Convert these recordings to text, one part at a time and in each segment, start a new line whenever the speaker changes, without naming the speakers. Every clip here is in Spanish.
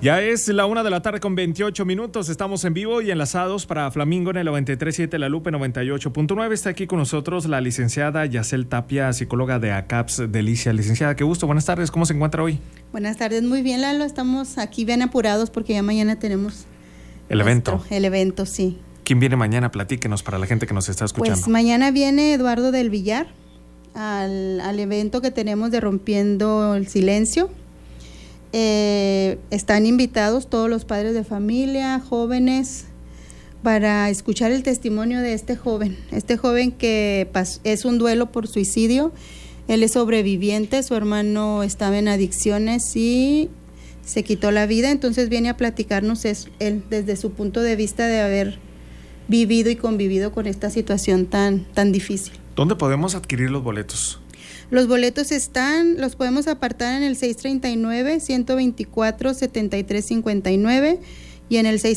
Ya es la 1:28 p.m. Estamos en vivo y enlazados para Flamingo en el 93.7, La Lupe 98.9. Está aquí con nosotros la licenciada Yacel Tapia, psicóloga de ACAPS Delicia. Licenciada, qué gusto. Buenas tardes. ¿Cómo se encuentra hoy?
Buenas tardes. Muy bien, Lalo. Estamos aquí bien apurados porque ya mañana tenemos
el evento.
El evento, sí.
¿Quién viene mañana? Platíquenos para la gente que nos está escuchando.
Pues mañana viene Eduardo del Villar al evento que tenemos de Rompiendo el Silencio. Están invitados todos los padres de familia, jóvenes, para escuchar el testimonio de este joven que es un duelo por suicidio. Él es sobreviviente, su hermano estaba en adicciones y se quitó la vida, entonces viene a platicarnos él desde su punto de vista de haber vivido y convivido con esta situación tan difícil.
¿Dónde podemos adquirir los boletos?
Los boletos los podemos apartar en el 639-124-7359 y en el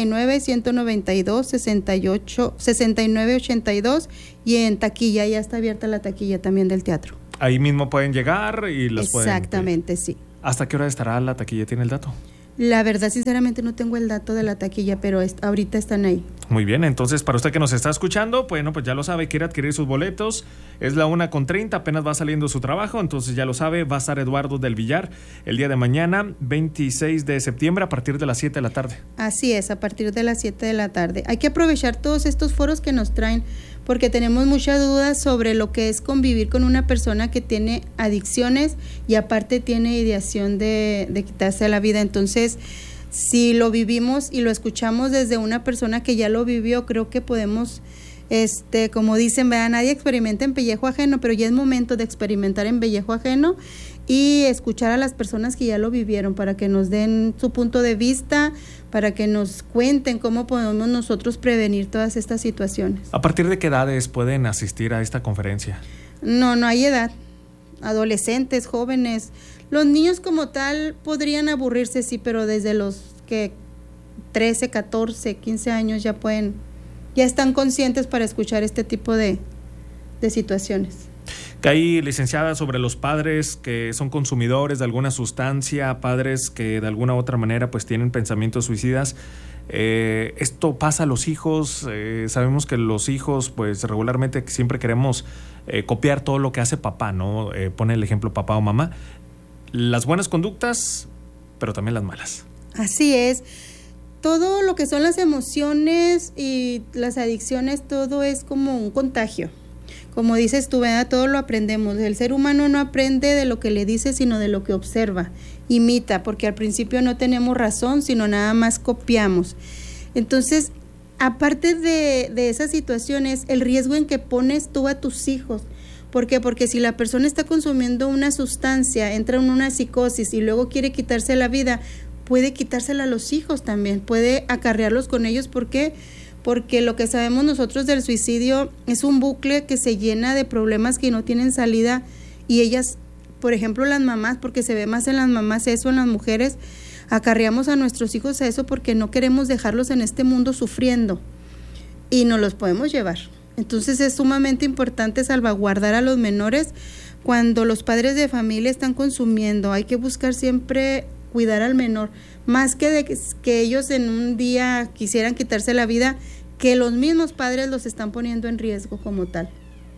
639-192-6982 y en taquilla, ya está abierta la taquilla también del teatro.
Ahí mismo pueden llegar y los pueden...
Exactamente, sí.
¿Hasta qué hora estará la taquilla? ¿Tiene el dato?
La verdad, sinceramente, no tengo el dato de la taquilla, pero ahorita están ahí.
Muy bien, entonces para usted que nos está escuchando, bueno, pues ya lo sabe, quiere adquirir sus boletos, es la 1:30, apenas va saliendo su trabajo, entonces ya lo sabe, va a estar Eduardo del Villar el día de mañana, 26 de septiembre, a partir de las 7 de la tarde.
Así es, a partir de las 7 de la tarde. Hay que aprovechar todos estos foros que nos traen, porque tenemos muchas dudas sobre lo que es convivir con una persona que tiene adicciones y aparte tiene ideación de quitarse la vida. Entonces, si lo vivimos y lo escuchamos desde una persona que ya lo vivió, creo que podemos, como dicen, ¿verdad? Nadie experimenta en pellejo ajeno, pero ya es momento de experimentar en pellejo ajeno y escuchar a las personas que ya lo vivieron para que nos den su punto de vista, para que nos cuenten cómo podemos nosotros prevenir todas estas situaciones.
¿A partir de qué edades pueden asistir a esta conferencia?
No hay edad. Adolescentes, jóvenes. Los niños como tal podrían aburrirse, sí, pero desde los que 13, 14, 15 años ya están conscientes para escuchar este tipo de situaciones.
Que hay, licenciada, sobre los padres que son consumidores de alguna sustancia, padres que de alguna u otra manera pues tienen pensamientos suicidas. Esto pasa a los hijos. Sabemos que los hijos pues regularmente siempre queremos copiar todo lo que hace papá, ¿no? Pone el ejemplo papá o mamá. Las buenas conductas, pero también las malas.
Así es. Todo lo que son las emociones y las adicciones, todo es como un contagio. Como dices tú, ¿verdad? Todo lo aprendemos. El ser humano no aprende de lo que le dice, sino de lo que observa, imita, porque al principio no tenemos razón, sino nada más copiamos. Entonces, aparte de esas situaciones, el riesgo en que pones tú a tus hijos. ¿Por qué? Porque si la persona está consumiendo una sustancia, entra en una psicosis y luego quiere quitarse la vida, puede quitársela a los hijos también, puede acarrearlos con ellos. ¿Por qué? Porque lo que sabemos nosotros del suicidio es un bucle que se llena de problemas que no tienen salida y ellas, por ejemplo las mamás, porque se ve más en las mamás eso, en las mujeres, acarreamos a nuestros hijos a eso porque no queremos dejarlos en este mundo sufriendo y no los podemos llevar. Entonces es sumamente importante salvaguardar a los menores cuando los padres de familia están consumiendo. Hay que buscar siempre cuidar al menor, más que que ellos en un día quisieran quitarse la vida, que los mismos padres los están poniendo en riesgo como tal.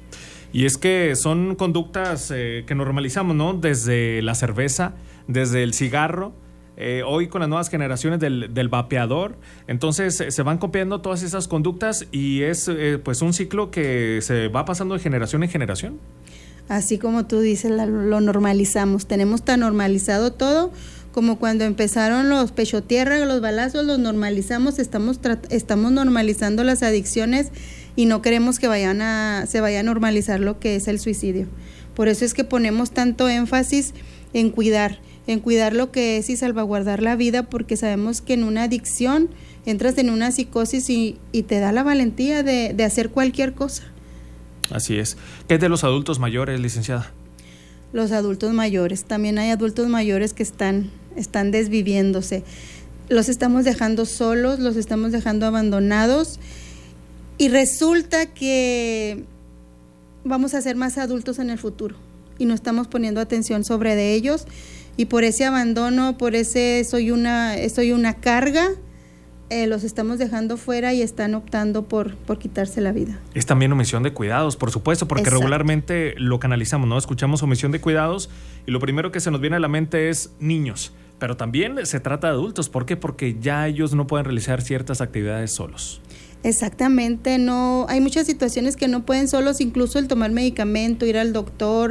Y es que son conductas que normalizamos, ¿no? Desde la cerveza, desde el cigarro, hoy con las nuevas generaciones del vapeador. Entonces se van copiando todas esas conductas y es pues un ciclo que se va pasando de generación en generación.
Así como tú dices, lo normalizamos, tenemos tan normalizado todo como cuando empezaron los pechotierra, los balazos, los normalizamos, estamos normalizando las adicciones y no queremos que se vaya a normalizar lo que es el suicidio. Por eso es que ponemos tanto énfasis en cuidar lo que es y salvaguardar la vida, porque sabemos que en una adicción entras en una psicosis y te da la valentía de hacer cualquier cosa.
Así es. ¿Qué es de los adultos mayores, licenciada?
Los adultos mayores, también hay adultos mayores que están desviviéndose. Los estamos dejando solos, los estamos dejando abandonados y resulta que vamos a ser más adultos en el futuro y no estamos poniendo atención sobre de ellos. y por ese abandono, por ese soy una carga, los estamos dejando fuera y están optando por quitarse la vida.
Es también omisión de cuidados, por supuesto, porque
Exacto.
regularmente lo canalizamos, ¿no? Escuchamos omisión de cuidados y lo primero que se nos viene a la mente es niños, pero también se trata de adultos. ¿Por qué? Porque ya ellos no pueden realizar ciertas actividades solos.
Exactamente, no, hay muchas situaciones que no pueden solos, incluso el tomar medicamento, ir al doctor,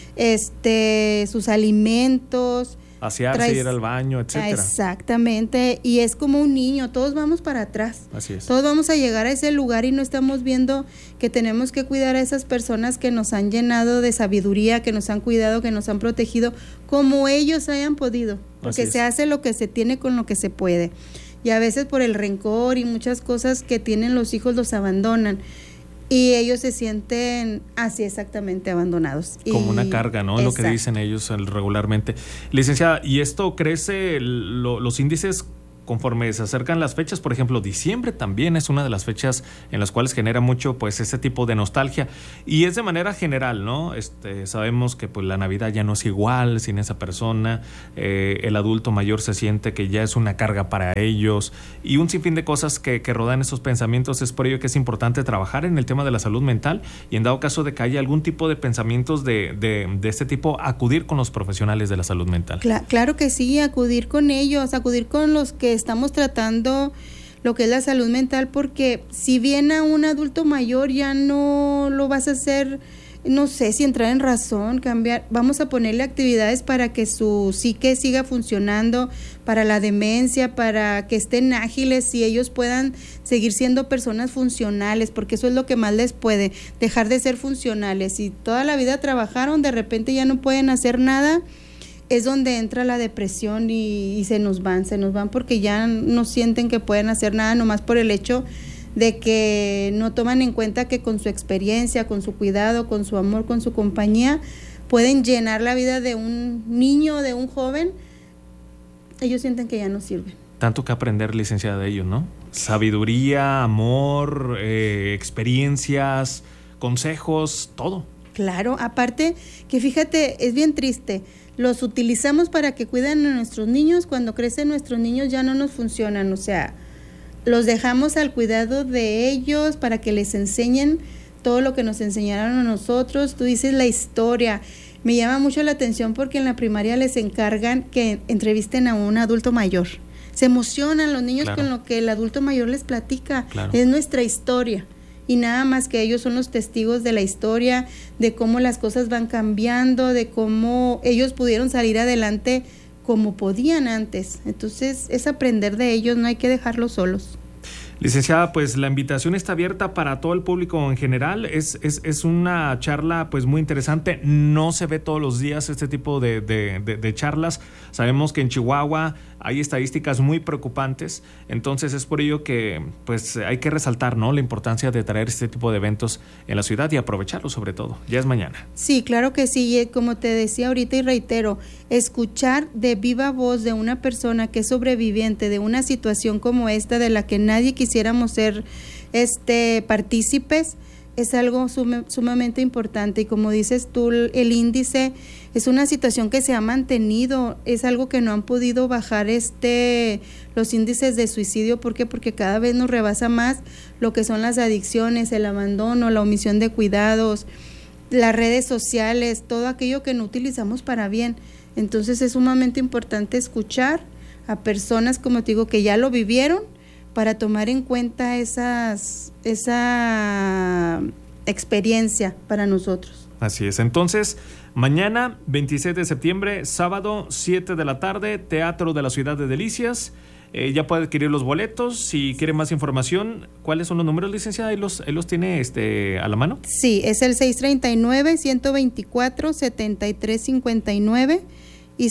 sus alimentos,
Asearse, ir al baño, etcétera.
Exactamente, y es como un niño, todos vamos para atrás.
Así es.
Todos vamos a llegar a ese lugar y no estamos viendo que tenemos que cuidar a esas personas que nos han llenado de sabiduría, que nos han cuidado, que nos han protegido, como ellos hayan podido, porque se hace lo que se tiene con lo que se puede. Y a veces por el rencor y muchas cosas que tienen los hijos los abandonan. Y ellos se sienten así exactamente abandonados.
Como una carga, ¿no? Lo que dicen ellos regularmente. Licenciada, ¿y esto crece los índices conforme se acercan las fechas? Por ejemplo, diciembre también es una de las fechas en las cuales genera mucho pues ese tipo de nostalgia, y es de manera general, ¿no? Sabemos que pues la Navidad ya no es igual sin esa persona, el adulto mayor se siente que ya es una carga para ellos y un sinfín de cosas que rodean esos pensamientos. Es por ello que es importante trabajar en el tema de la salud mental y en dado caso de que haya algún tipo de pensamientos de este tipo, acudir con los profesionales de la salud mental.
Claro que sí, acudir con ellos, acudir con los que estamos tratando lo que es la salud mental, porque si bien a un adulto mayor ya no lo vas a hacer, no sé si entrar en razón, cambiar, vamos a ponerle actividades para que su psique siga funcionando, para la demencia, para que estén ágiles y ellos puedan seguir siendo personas funcionales, porque eso es lo que más les puede, dejar de ser funcionales. Si toda la vida trabajaron, de repente ya no pueden hacer nada, es donde entra la depresión y se nos van porque ya no sienten que pueden hacer nada, nomás por el hecho de que no toman en cuenta que con su experiencia, con su cuidado, con su amor, con su compañía, pueden llenar la vida de un niño, de un joven. Ellos sienten que ya no sirven.
Tanto que aprender, licenciada, de ellos, ¿no? Sabiduría, amor, experiencias, consejos, todo.
Claro, aparte que fíjate, es bien triste. Los utilizamos para que cuiden a nuestros niños, cuando crecen nuestros niños ya no nos funcionan, o sea, los dejamos al cuidado de ellos para que les enseñen todo lo que nos enseñaron a nosotros. Tú dices la historia, me llama mucho la atención porque en la primaria les encargan que entrevisten a un adulto mayor. Se emocionan los niños con lo que el adulto mayor les platica, es nuestra historia. Y nada más que ellos son los testigos de la historia, de cómo las cosas van cambiando, de cómo ellos pudieron salir adelante como podían antes. Entonces es aprender de ellos, no hay que dejarlos solos.
Licenciada, pues la invitación está abierta para todo el público en general. Es una charla pues muy interesante. No se ve todos los días este tipo de charlas. Sabemos que en Chihuahua hay estadísticas muy preocupantes. Entonces es por ello que pues hay que resaltar, ¿no?, la importancia de traer este tipo de eventos en la ciudad y aprovecharlo sobre todo. Ya es mañana.
Sí, claro que sí. Y como te decía ahorita y reitero, escuchar de viva voz de una persona que es sobreviviente de una situación como esta, de la que nadie quisiéramos ser partícipes, es algo sumamente importante. Y como dices tú, el índice es una situación que se ha mantenido, es algo que no han podido bajar los índices de suicidio. ¿Por qué? Porque cada vez nos rebasa más lo que son las adicciones, el abandono, la omisión de cuidados, las redes sociales, todo aquello que no utilizamos para bien. Entonces es sumamente importante escuchar a personas, como te digo, que ya lo vivieron, para tomar en cuenta esa experiencia para nosotros.
Así es. Entonces, mañana, 26 de septiembre, sábado, 7 de la tarde, Teatro de la Ciudad de Delicias. Ya puede adquirir los boletos. Si quiere más información, ¿cuáles son los números, licenciada? ¿Él los tiene a la mano?
Sí, es el 639-124-7359 y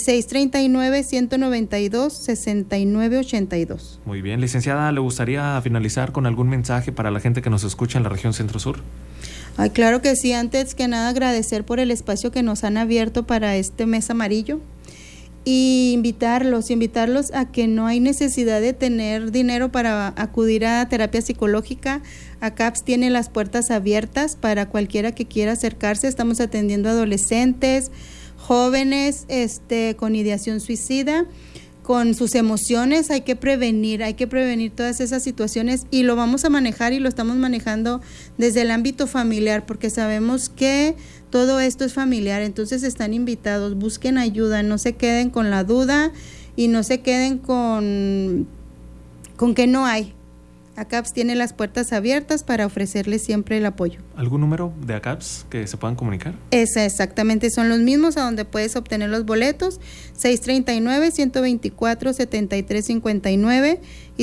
639-192-6982.
Muy bien, licenciada, ¿le gustaría finalizar con algún mensaje para la gente que nos escucha en la región Centro-Sur?
Ay, claro que sí. Antes que nada, agradecer por el espacio que nos han abierto para este mes amarillo y invitarlos a que no hay necesidad de tener dinero para acudir a terapia psicológica. ACAPS tiene las puertas abiertas para cualquiera que quiera acercarse. Estamos atendiendo a adolescentes, jóvenes con ideación suicida, con sus emociones. Hay que prevenir todas esas situaciones, y lo vamos a manejar y lo estamos manejando desde el ámbito familiar, porque sabemos que todo esto es familiar. Entonces están invitados, busquen ayuda, no se queden con la duda y no se queden con que no hay. ACAPS tiene las puertas abiertas para ofrecerles siempre el apoyo.
¿Algún número de ACAPS que se puedan comunicar?
Exactamente, son los mismos a donde puedes obtener los boletos: 639-124-7359 y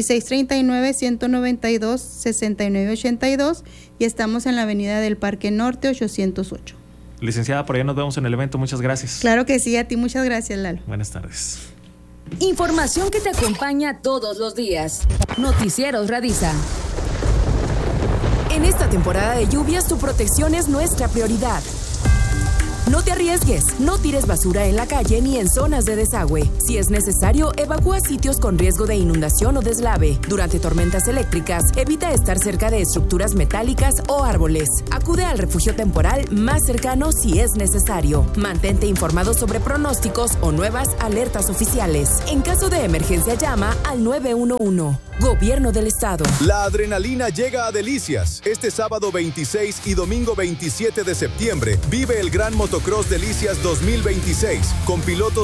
639-192-6982, y estamos en la Avenida del Parque Norte 808.
Licenciada, por allá nos vemos en el evento. Muchas gracias.
Claro que sí, a ti muchas gracias, Lalo.
Buenas tardes.
Información que te acompaña todos los días. Noticieros Radisa. En esta temporada de lluvias, tu protección es nuestra prioridad. No te arriesgues, no tires basura en la calle ni en zonas de desagüe. Si es necesario, evacúa sitios con riesgo de inundación o deslave. Durante tormentas eléctricas, evita estar cerca de estructuras metálicas o árboles. Acude al refugio temporal más cercano si es necesario. Mantente informado sobre pronósticos o nuevas alertas oficiales. En caso de emergencia, llama al 911. Gobierno del Estado.
La adrenalina llega a Delicias. Este sábado 26 y domingo 27 de septiembre vive el Gran Motocross Delicias 2026 con pilotos